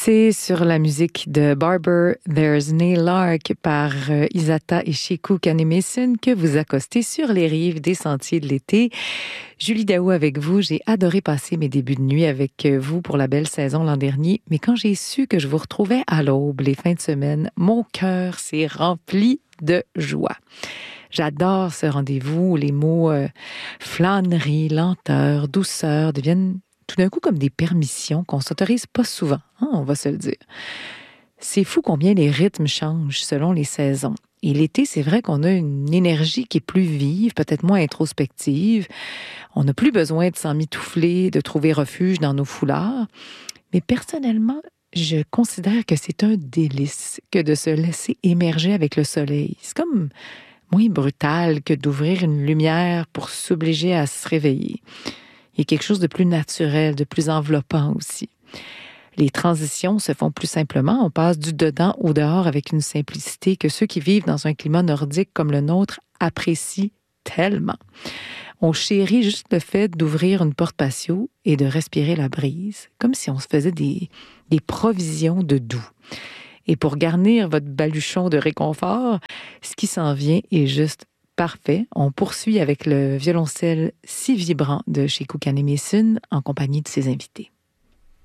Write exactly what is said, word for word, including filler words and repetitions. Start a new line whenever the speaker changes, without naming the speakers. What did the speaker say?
C'est sur la musique de Barber, There's Nail Lark par euh, Isata et Sheku Kanemason que vous accostez sur les rives des sentiers de l'été. Julie Daou avec vous. J'ai adoré passer mes débuts de nuit avec vous pour la belle saison l'an dernier, mais quand j'ai su que je vous retrouvais à l'aube les fins de semaine, mon cœur s'est rempli de joie. J'adore ce rendez-vous où les mots euh, flânerie, lenteur, douceur deviennent tout d'un coup comme des permissions qu'on s'autorise pas souvent, hein, on va se le dire. C'est fou combien les rythmes changent selon les saisons. Et l'été, c'est vrai qu'on a une énergie qui est plus vive, peut-être moins introspective. On n'a plus besoin de s'emmitoufler, de trouver refuge dans nos foulards. Mais personnellement, je considère que c'est un délice que de se laisser émerger avec le soleil. C'est comme moins brutal que d'ouvrir une lumière pour s'obliger à se réveiller. Il y a quelque chose de plus naturel, de plus enveloppant aussi. Les transitions se font plus simplement. On passe du dedans au dehors avec une simplicité que ceux qui vivent dans un climat nordique comme le nôtre apprécient tellement. On chérit juste le fait d'ouvrir une porte patio et de respirer la brise, comme si on se faisait des, des provisions de doux. Et pour garnir votre baluchon de réconfort, ce qui s'en vient est juste parfait. On poursuit avec le violoncelle si vibrant de Sheku Kanemason en compagnie de ses invités.